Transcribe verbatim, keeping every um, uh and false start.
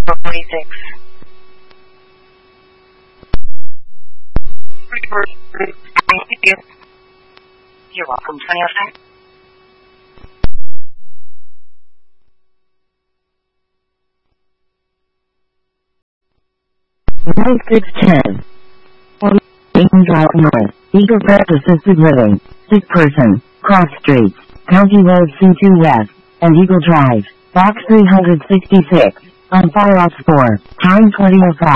forty-six. Thank you. You're welcome, twenty oh five. nine six ten. Dayton Drive North. Eagle Crest Assisted Living. Sick Person. Cross Streets. County Road C two West. And Eagle Drive. Box three hundred sixty-six. On Fire Ops four. Time twenty oh five.